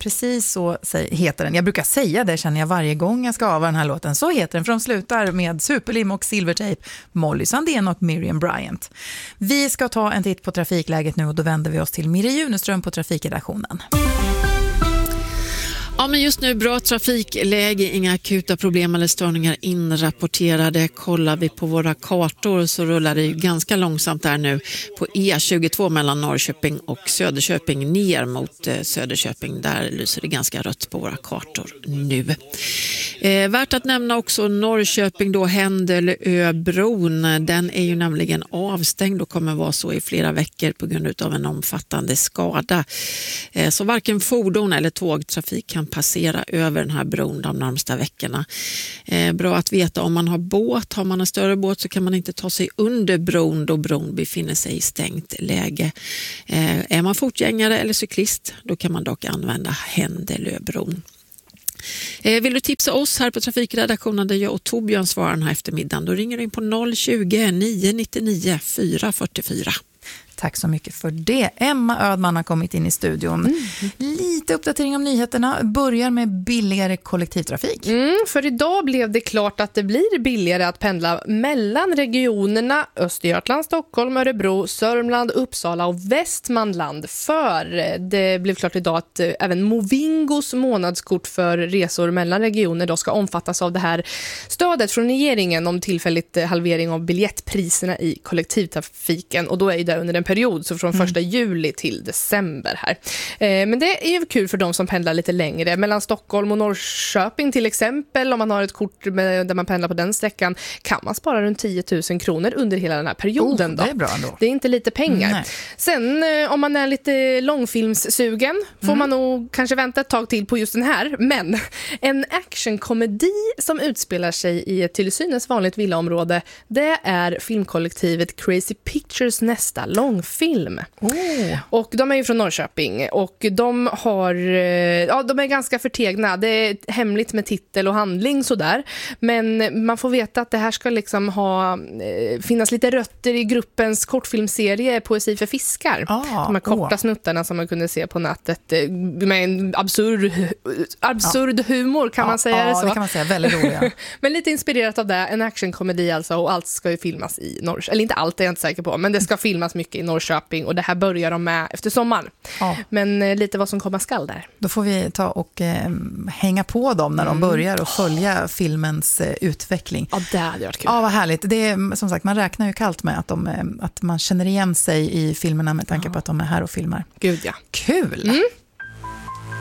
Precis så heter den. Jag brukar säga det, känner jag varje gång jag ska ava den här låten. Så heter den, för de slutar med Superlim och Silvertape, Molly Sandén och Miriam Bryant. Vi ska ta en titt på trafikläget nu och då vänder vi oss till Mirre Juneström på trafikredaktionen. Ja, men just nu bra trafikläge, inga akuta problem eller störningar inrapporterade. Kollar vi på våra kartor så rullar det ju ganska långsamt där nu på E22 mellan Norrköping och Söderköping ner mot Söderköping. Där lyser det ganska rött på våra kartor nu. Värt att nämna också Norrköping då, Händelöbron. Den är ju nämligen avstängd och kommer vara så i flera veckor på grund av en omfattande skada. Så varken fordon eller tågtrafik kan passera över den här bron de närmsta veckorna. Bra att veta om man har båt. Har man en större båt så kan man inte ta sig under bron då bron befinner sig i stängt läge. Är man fotgängare eller cyklist då kan man dock använda Händelöbron. Vill du tipsa oss här på trafikredaktionen där jag och Torbjörn svarar den här eftermiddagen, då ringer du in på 020-999 444. Tack så mycket för det. Emma Ödman har kommit in i studion. Lite uppdatering om nyheterna. Börjar med billigare kollektivtrafik. För idag blev det klart att det blir billigare att pendla mellan regionerna Östergötland, Stockholm, Örebro, Sörmland, Uppsala och Västmanland. För det blev klart idag att även Movingos månadskort för resor mellan regioner då ska omfattas av det här stödet från regeringen om tillfälligt halvering av biljettpriserna i kollektivtrafiken. Och då är det under en period, så från 1 juli till december här. Men det är ju kul för de som pendlar lite längre. Mellan Stockholm och Norrköping till exempel, om man har ett kort där man pendlar på den sträckan, kan man spara runt 10 000 kronor under hela den här perioden. Det är bra ändå. Det är inte lite pengar. Nej. Sen om man är lite långfilmssugen får man nog kanske vänta ett tag till på just den här. Men en actionkomedi som utspelar sig i ett till synes vanligt villaområde, det är filmkollektivet Crazy Pictures nästa långfilm. Och de är ju från Norrköping och de är ganska förtegna. Det är hemligt med titel och handling sådär. Men man får veta att det här ska liksom finnas lite rötter i gruppens kortfilmserie Poesi för fiskar. De här korta snuttarna som man kunde se på nätet med en absurd humor, kan man säga det så? Ja, det kan man säga. Väldigt roliga. Men lite inspirerat av det. En actionkomedi alltså, och allt ska ju filmas i Norrköping. Eller inte allt, är jag inte säker på, men det ska filmas mycket i Norrköping och det här börjar de med efter sommaren. Men lite vad som komma skall där. Då får vi ta och hänga på dem när de börjar och följa filmens utveckling. Ja, det hade varit kul. Ja, vad härligt. Det är, som sagt, man räknar ju kallt med att man känner igen sig i filmerna med tanke på att de är här och filmar. Gud ja. Kul!